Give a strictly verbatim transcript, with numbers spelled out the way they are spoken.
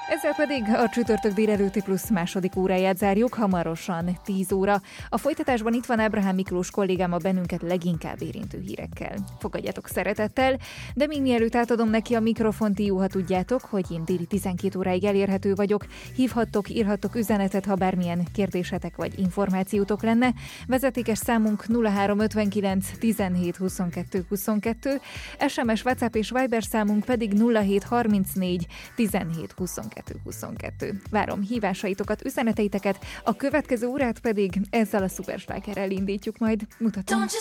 Ezzel pedig a csütörtök délelőtti plusz második óráját zárjuk, hamarosan tíz óra. A folytatásban itt van Ábrahám Miklós kollégám a bennünket leginkább érintő hírekkel. Fogadjatok szeretettel, de még mielőtt átadom neki a mikrofont, jó, ha tudjátok, hogy én déli tizenkét óráig elérhető vagyok. Hívhattok, írhattok üzenetet, ha bármilyen kérdésetek vagy információtok lenne. Vezetékes számunk nulla három ötvenkilenc tizenhét huszonkettő huszonkettő, es em es, WhatsApp és Viber számunk pedig nulla hét harmincnégy tizenhét huszonkettő huszonkettő. Várom hívásaitokat, üzeneteiteket, a következő órát pedig ezzel a szuperslágerrel indítjuk majd. Mutatom.